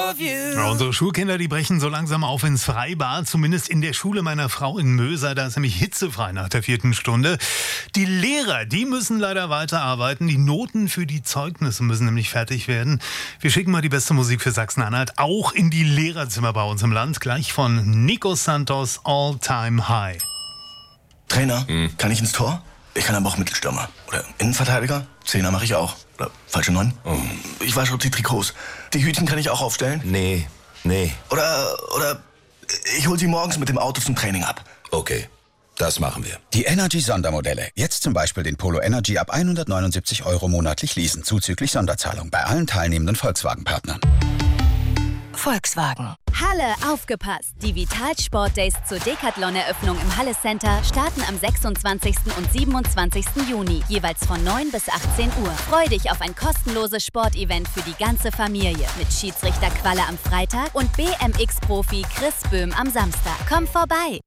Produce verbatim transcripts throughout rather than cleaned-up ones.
of you. Ja, unsere Schulkinder, die brechen so langsam auf ins Freibad, zumindest in der Schule meiner Frau in Möser. Da ist nämlich hitzefrei nach der vierten Stunde. Die Lehrer, die müssen leider weiterarbeiten. Die Noten für die Zeugnisse müssen nämlich fertig werden. Wir schicken mal die beste Musik für Sachsen-Anhalt auch in die Lehrerzimmer bei uns im Land. Gleich von Nico Santos, All Time High. Trainer, hm. kann ich ins Tor? Ich kann aber auch Mittelstürmer. Oder Innenverteidiger? Zehner mache ich auch. Oder falsche Neun? Oh. Ich wasche die Trikots. Die Hütchen kann ich auch aufstellen? Nee, nee. Oder, oder ich hol sie morgens mit dem Auto zum Training ab. Okay, das machen wir. Die Energy-Sondermodelle. Jetzt zum Beispiel den Polo Energy ab hundertneunundsiebzig Euro monatlich leasen, zuzüglich Sonderzahlung bei allen teilnehmenden Volkswagen-Partnern. Volkswagen. Halle, aufgepasst! Die Vitalsport Days zur Decathlon-Eröffnung im Halle Center starten am sechsundzwanzigsten und siebenundzwanzigsten Juni, jeweils von neun bis achtzehn Uhr. Freu dich auf ein kostenloses Sportevent für die ganze Familie mit Schiedsrichter Qualle am Freitag und B M X-Profi Chris Böhm am Samstag. Komm vorbei!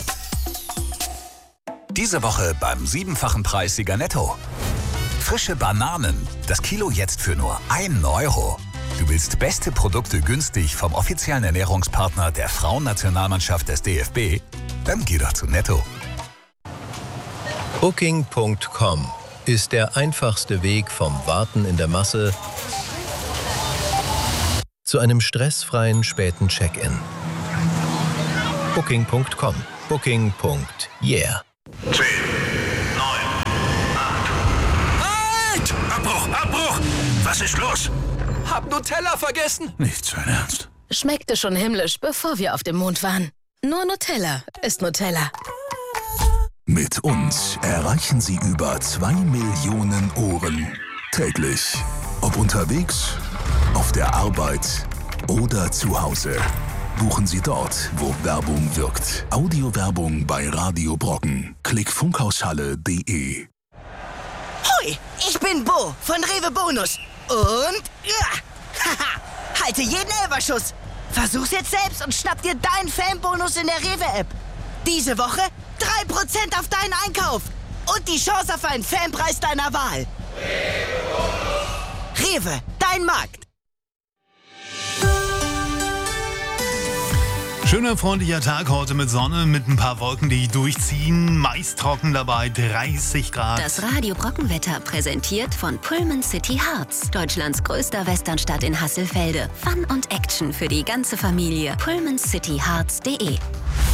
Diese Woche beim siebenfachen Preissieger Netto. Frische Bananen, das Kilo jetzt für nur einen Euro. Du willst beste Produkte günstig vom offiziellen Ernährungspartner der Frauennationalmannschaft des D F B? Dann geh doch zu Netto. Booking Punkt com ist der einfachste Weg vom Warten in der Masse zu einem stressfreien späten Check-in. Booking Punkt com. Booking. Yeah. zehn, neun, acht. Halt! Abbruch, Abbruch! Was ist los? Hab Nutella vergessen. Nicht sein Ernst. Schmeckte schon himmlisch, bevor wir auf dem Mond waren. Nur Nutella ist Nutella. Mit uns erreichen Sie über zwei Millionen Ohren täglich. Ob unterwegs, auf der Arbeit oder zu Hause. Buchen Sie dort, wo Werbung wirkt. Audiowerbung bei Radio Brocken. Klick funkhaushalle punkt de. Hoi, ich bin Bo von Rewe Bonus. Und, ja, haha, halte jeden Elferschuss. Versuch's jetzt selbst und schnapp dir deinen Fanbonus in der Rewe-App. Diese Woche drei Prozent auf deinen Einkauf und die Chance auf einen Fanpreis deiner Wahl. Rewe, dein Markt. Schöner, freundlicher Tag heute mit Sonne, mit ein paar Wolken, die durchziehen. Meist trocken dabei, dreißig Grad. Das Radio Brockenwetter präsentiert von Pullman City Hearts. Deutschlands größter Westernstadt in Hasselfelde. Fun und Action für die ganze Familie. pullman city hearts punkt de.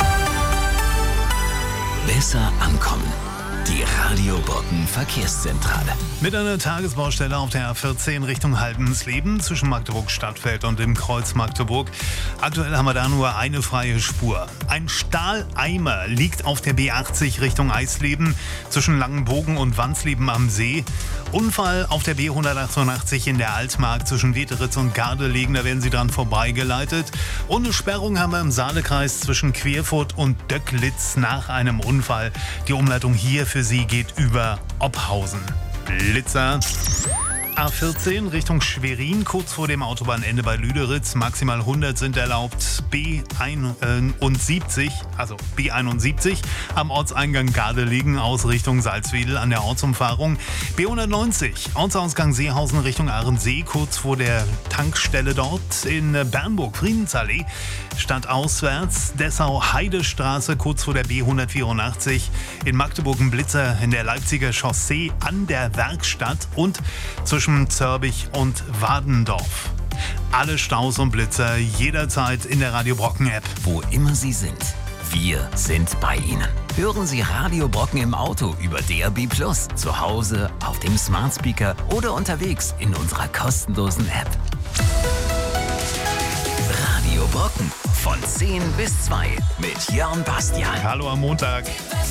Besser ankommen. Die Radio Brocken Verkehrszentrale. Mit einer Tagesbaustelle auf der A vierzehn Richtung Haldensleben zwischen Magdeburg-Stadtfeld und dem Kreuz Magdeburg. Aktuell haben wir da nur eine freie Spur. Ein Stahleimer liegt auf der B achtzig Richtung Eisleben zwischen Langenbogen und Wansleben am See. Unfall auf der B hundertachtundachtzig in der Altmark zwischen Weteritz und Gardelegen. Da werden Sie dran vorbeigeleitet. Und eine Sperrung haben wir im Saalekreis zwischen Querfurt und Döcklitz nach einem Unfall. Die Umleitung hier für Sie geht über Ophausen. Blitzer. A vierzehn Richtung Schwerin, kurz vor dem Autobahnende bei Lüderitz. Maximal hundert sind erlaubt. B einundsiebzig, also B einundsiebzig, am Ortseingang Gardelegen aus Richtung Salzwedel an der Ortsumfahrung. B hundertneunzig, Ortsausgang Seehausen Richtung Ahrensee, kurz vor der Tankstelle dort. In Bernburg, Friedensallee, stadtauswärts. Dessau-Heidestraße, kurz vor der B hundertvierundachtzig. In Magdeburg ein Blitzer in der Leipziger Chaussee an der Werkstatt und zwischen Zörbich und Wadendorf. Alle Staus und Blitzer jederzeit in der Radio Brocken App. Wo immer Sie sind, wir sind bei Ihnen. Hören Sie Radio Brocken im Auto über D A B plus, zu Hause, auf dem Smart Speaker oder unterwegs in unserer kostenlosen App. Radio Brocken von zehn bis zwei mit Jörn Bastian. Hallo am Montag.